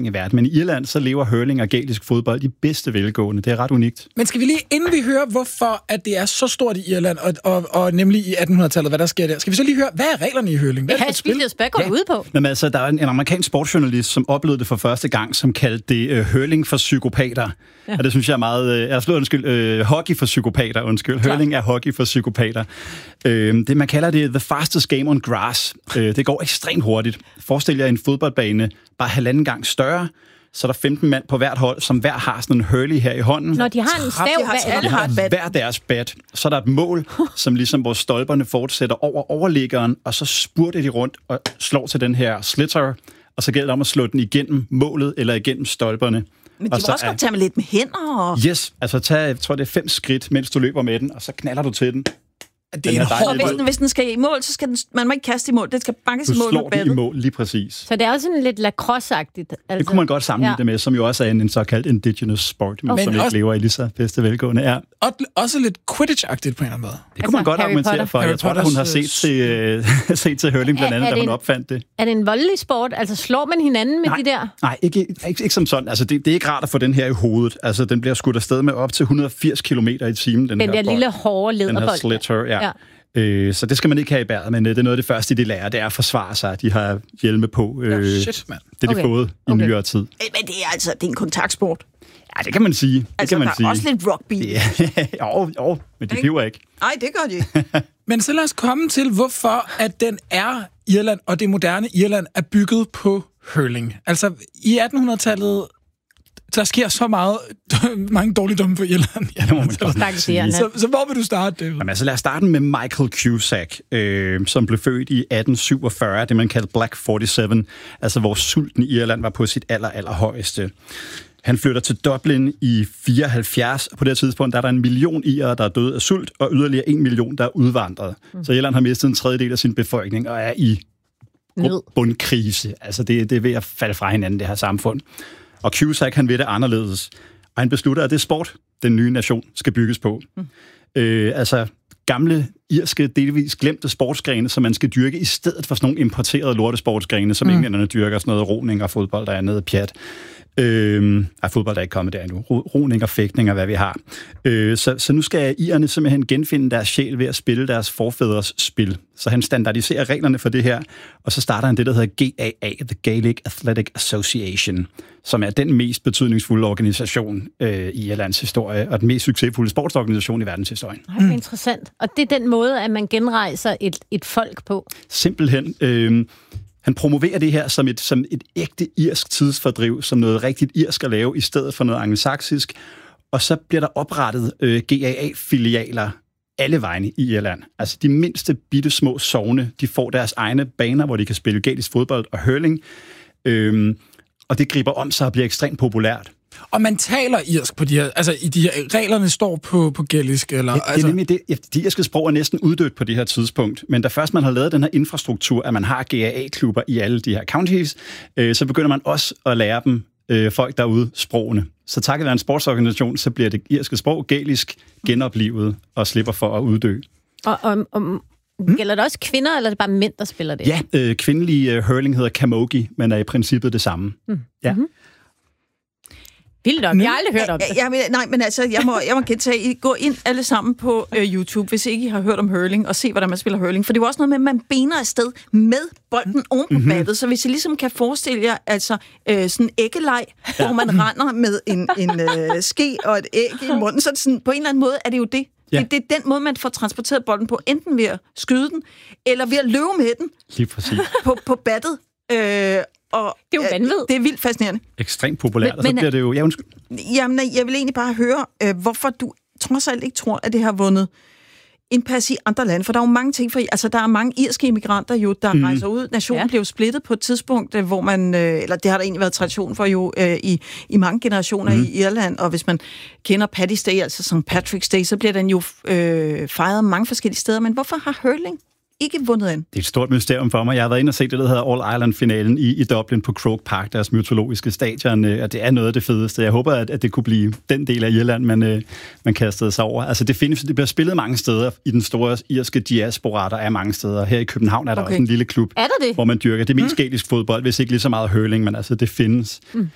omkring i verden. Men i Irland, så lever hurling og gaelisk fodbold i bedste velgående. Det er ret unikt. Men skal vi lige, inden vi hører, hvorfor at det er så stort i Irland, og nemlig i 1800-tallet, hvad der sker der, skal vi så lige høre, hvad er reglerne i hurling? Hvad går det ud på? Men altså, der er en amerikansk sportsjournalist, som oplevede det for første gang, som kaldte det hurling for psykopater. Ja. Og det synes jeg er meget... hockey for psykopater, undskyld. Hurling er hockey for psykopater. Det, man kalder det the fastest game on grass. Det går ekstremt hurtigt. Forestil jer en fodboldbane bare 1,5 gang større, så er der 15 mand på hvert hold, som hver har sådan en hurley her i hånden. Når de har en stav, de har hver deres bat. Så er der et mål, som ligesom hvor stolperne fortsætter over overliggeren, og så spurter de rundt og slår til den her slitter, og så gælder det om at slå den igennem målet eller igennem stolperne. Men de må også godt tage med lidt med hænder. Og... Yes, altså jeg tror det er 5 skridt, mens du løber med den, og så knaller du til den. Det er hvis den skal i mål, så skal man må ikke kaste i mål. Den skal bankes i mål med battet. Du slår den i mål, lige præcis. Så det er også sådan lidt lacrosse-agtigt. Altså. Det kunne man godt sammenligne det med, som jo også er en såkaldt indigenous sport, som ikke lever i lige så bedste velgående. Ja. Også lidt Quidditch-agtigt på en eller anden måde. Det kunne man godt argumentere for. Jeg tror, at hun har set til hurling blandt andet, da hun opfandt det. Er det en voldelig sport? Altså slår man hinanden med de der? Nej, ikke som sådan. Altså, det er ikke rart at få den her i hovedet. Altså, den bliver skudt afsted med op til 180 km i timen. Den der lille hårde lederbold. Den her slitter, ja. Så det skal man ikke have i bæret, men det er noget af det første, de lærer, det er at forsvare sig. De har hjelme på. Shit, mand. Det er de fået i nyere tid. Men det er altså det er en kontaktsport. Ja, det kan man sige. Altså, der er også lidt rugby. Jo, men de hiver ikke. Nej, det gør de. Men så lad os komme til, hvorfor at den er Irland, og det moderne Irland er bygget på hurling. Altså, i 1800-tallet, der sker så mange dårligdomme på Irland. Ja, det må man godt sige. Så hvor vil du starte, David? Jamen, altså, lad os starte med Michael Cusack, som blev født i 1847, det man kalder Black 47, altså hvor sulten i Irland var på sit allerhøjeste. Han flytter til Dublin i 74, og på det tidspunkt der er der 1 million irere, der er døde af sult, og yderligere 1 million, der er udvandret. Så Irland har mistet en tredjedel af sin befolkning, og er i bundkrise. Altså, det er ved at falde fra hinanden, det her samfund. Og Cusack, han ved det anderledes. Og han beslutter, at det er sport, den nye nation skal bygges på. Altså, gamle, irske, delvis glemte sportsgrene, som man skal dyrke, i stedet for sådan nogle importerede lortesportsgrene, som englænderne dyrker, sådan noget roning og fodbold, der er noget pjat. Fodbold er ikke kommet der endnu. Roning og fægtning og hvad vi har. Så nu skal irerne simpelthen genfinde deres sjæl ved at spille deres forfædres spil. Så han standardiserer reglerne for det her, og så starter han det, der hedder GAA, The Gaelic Athletic Association, som er den mest betydningsfulde organisation i Irlands historie, og den mest succesfulde sportsorganisation i verdenshistorien. Interessant. Og det er den måde, at man genrejser et folk på? Simpelthen. Han promoverer det her som et ægte irsk tidsfordriv, som noget rigtigt irsk at lave, i stedet for noget angelsaksisk. Og så bliver der oprettet GAA-filialer alle vegne i Irland. Altså de mindste bittesmå sogne, de får deres egne baner, hvor de kan spille gaelisk fodbold og hurling. Og det griber om sig og bliver ekstremt populært. Og man taler irsk på de her, altså i de her, reglerne står på gaelisk, eller? Ja, det er nemlig det. De irske sprog er næsten uddødt på det her tidspunkt, men da først man har lavet den her infrastruktur, at man har GAA-klubber i alle de her counties, så begynder man også at lære dem, folk derude, sprogene. Så takket være en sportsorganisation, så bliver det irske sprog gaelisk genoplivet og slipper for at uddø. Gælder det også kvinder, eller er det bare mænd, der spiller det? Ja, kvindelige hurling hedder camogie, men er i princippet det samme. Ja. Vildt nok. Jeg har aldrig hørt om det. Nej, men altså, jeg må gentage, I går ind alle sammen på YouTube, hvis ikke I har hørt om hurling, og se, hvordan man spiller hurling. For det er jo også noget med, at man bener afsted med bolden oven på battet. Så hvis I ligesom kan forestille jer, altså sådan en æggeleg, hvor man render med en ske og et æg i munden, så er det sådan, på en eller anden måde er det jo det. Ja. Det er den måde, man får transporteret bolden på, enten ved at skyde den, eller ved at løbe med den. Lige præcis. På battet. Og det er jo vanvittigt. Det er vildt fascinerende. Ekstremt populært, og så bliver det jo... Ja, undskyld. Jamen, jeg vil egentlig bare høre, hvorfor du trods alt ikke tror, at det har vundet indpas i andre lande. For der er jo mange ting, altså der er mange irske immigranter jo, der rejser ud. Nationen blev splittet på et tidspunkt, hvor man, eller det har der egentlig været tradition for jo, i mange generationer i Irland, og hvis man kender Paddy's Day, altså St. Patrick's Day, så bliver den jo fejret mange forskellige steder. Men hvorfor har hurling ikke vundet ind? Det er et stort mysterium for mig. Jeg har været inde og set det, der hedder All-Ireland-finalen i Dublin på Croke Park, deres mytologiske stadion, og det er noget af det fedeste. Jeg håber, at det kunne blive den del af Irland, man kastede sig over. Altså det bliver spillet mange steder i den store irske diaspora, der er mange steder. Her i København er der også en lille klub, hvor man dyrker det mest gaelisk fodbold, hvis ikke lige så meget hurling, men altså det findes.